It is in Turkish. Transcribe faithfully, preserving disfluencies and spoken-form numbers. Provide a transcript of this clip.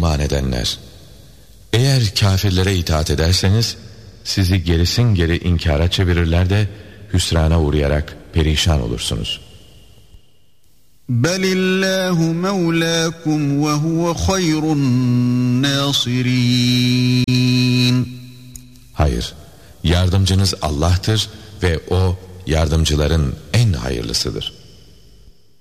iman edenler! Eğer kâfirlere itaat ederseniz sizi gerisin geri inkara çevirirler de hüsrana uğrayarak perişan olursunuz. Belillahu mevlâkum ve huve hayrun nâsirîn. Hayır, yardımcınız Allah'tır ve O yardımcıların en hayırlısıdır.